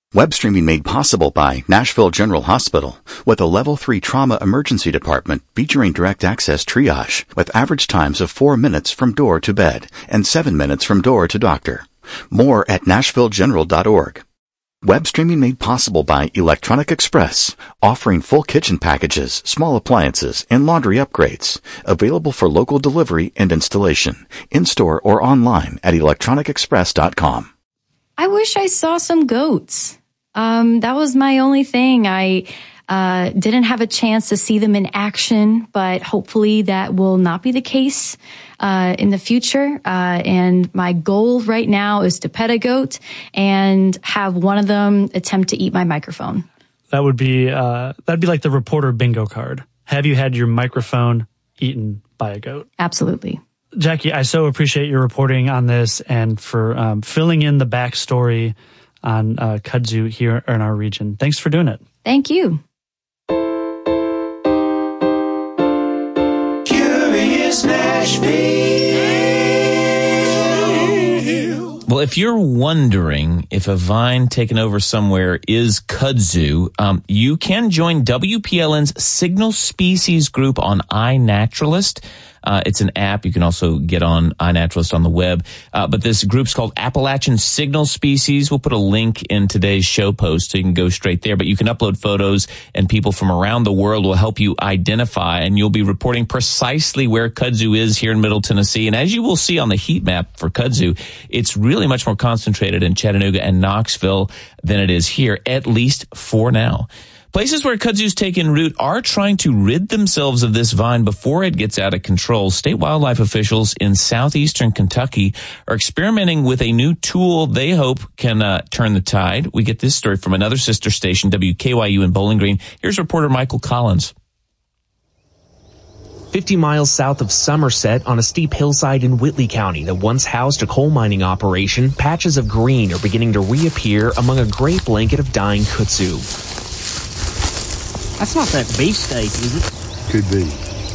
Web streaming made possible by Nashville General Hospital, with a Level 3 trauma emergency department featuring direct access triage, with average times of 4 minutes from door to bed and 7 minutes from door to doctor. More at nashvillegeneral.org. Web streaming made possible by Electronic Express, offering full kitchen packages, small appliances, and laundry upgrades. Available for local delivery and installation, in-store or online at electronicexpress.com. I wish I saw some goats. That was my only thing. I didn't have a chance to see them in action, but hopefully that will not be the case in the future. And my goal right now is to pet a goat and have one of them attempt to eat my microphone. That would be that'd be like the reporter bingo card. Have you had your microphone eaten by a goat? Absolutely. Jackie, I so appreciate your reporting on this and for filling in the backstory on kudzu here in our region. Thanks for doing it. Thank you. Curious Nashville. Well, if you're wondering if a vine taken over somewhere is kudzu, you can join WPLN's Signal Species group on iNaturalist. It's an app. You can also get on iNaturalist on the web. But this group's called Appalachian Signal Species. We'll put a link in today's show post so you can go straight there. But you can upload photos and people from around the world will help you identify, and you'll be reporting precisely where kudzu is here in Middle Tennessee. And as you will see on the heat map for kudzu, it's really much more concentrated in Chattanooga and Knoxville than it is here, at least for now. Places where kudzu's taken root are trying to rid themselves of this vine before it gets out of control. State wildlife officials in southeastern Kentucky are experimenting with a new tool they hope can turn the tide. We get this story from another sister station, WKYU in Bowling Green. Here's reporter Michael Collins. 50 miles south of Somerset, on a steep hillside in Whitley County that once housed a coal mining operation, patches of green are beginning to reappear among a gray blanket of dying kudzu. That's not that beefsteak, is it? Could be.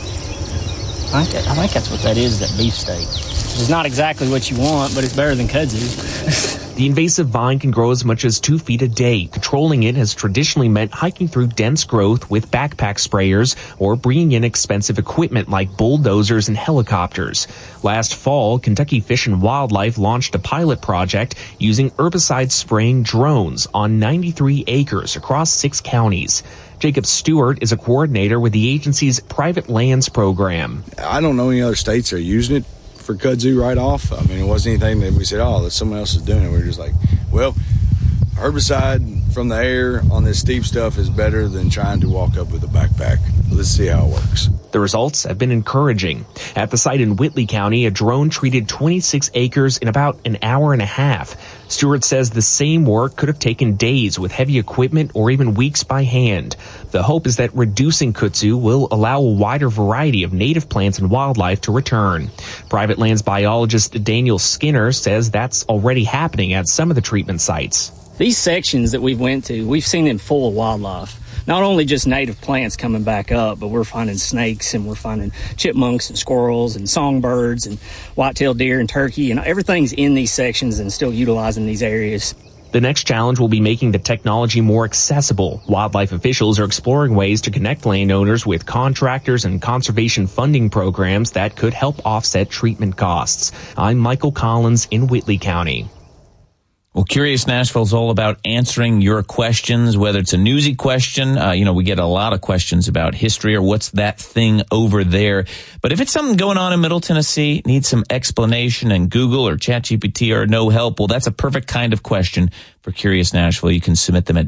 I think that's what that is, that beefsteak. It's not exactly what you want, but it's better than kudzu. The invasive vine can grow as much as 2 feet a day. Controlling it has traditionally meant hiking through dense growth with backpack sprayers or bringing in expensive equipment like bulldozers and helicopters. Last fall, Kentucky Fish and Wildlife launched a pilot project using herbicide-spraying drones on 93 acres across 6 counties. Jacob Stewart is a coordinator with the agency's private lands program. I don't know any other states that are using it for kudzu right off. I mean, it wasn't anything that we said, oh, that someone else is doing it. We were just like, well, herbicide from the air on this steep stuff is better than trying to walk up with a backpack. Let's see how it works. The results have been encouraging. At the site in Whitley County, a drone treated 26 acres in about an hour and a half. Stewart says the same work could have taken days with heavy equipment or even weeks by hand. The hope is that reducing kudzu will allow a wider variety of native plants and wildlife to return. Private lands biologist Daniel Skinner says that's already happening at some of the treatment sites. These sections that we've went to, we've seen them full of wildlife. Not only just native plants coming back up, but we're finding snakes and we're finding chipmunks and squirrels and songbirds and white-tailed deer and turkey, and everything's in these sections and still utilizing these areas. The next challenge will be making the technology more accessible. Wildlife officials are exploring ways to connect landowners with contractors and conservation funding programs that could help offset treatment costs. I'm Michael Collins in Whitley County. Well, Curious Nashville is all about answering your questions, whether it's a newsy question. We get a lot of questions about history or what's that thing over there. But if it's something going on in Middle Tennessee, needs some explanation, and Google or ChatGPT are no help, well, that's a perfect kind of question for Curious Nashville. You can submit them at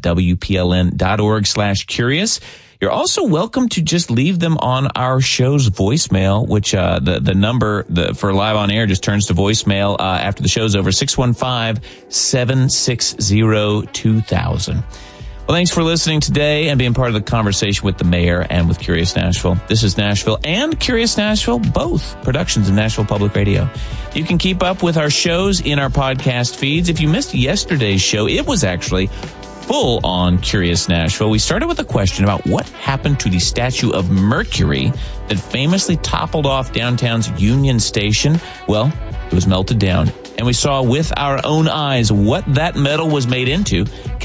WPLN.org/curious. You're also welcome to just leave them on our show's voicemail, which the number for live on air just turns to voicemail after the show's over, 615-760-2000. Well, thanks for listening today and being part of the conversation with the mayor and with Curious Nashville. This is Nashville and Curious Nashville, both productions of Nashville Public Radio. You can keep up with our shows in our podcast feeds. If you missed yesterday's show, it was actually full on Curious Nashville. We started with a question about what happened to the statue of Mercury that famously toppled off downtown's Union Station. Well, it was melted down, and we saw with our own eyes what that metal was made into.